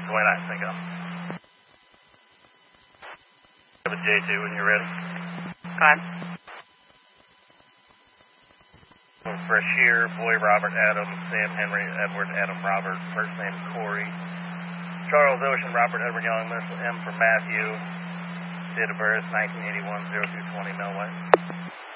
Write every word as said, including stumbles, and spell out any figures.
twenty-nine, think of. Have a J two when you're ready. Fine. For Shear, Boy, Robert, Adam, Sam, Henry, Edward, Adam, Robert, first name Corey, Charles, Ocean, Robert, Edward, Young, Mister M for Matthew, date of birth nineteen eighty-one, oh two twenty, Millway.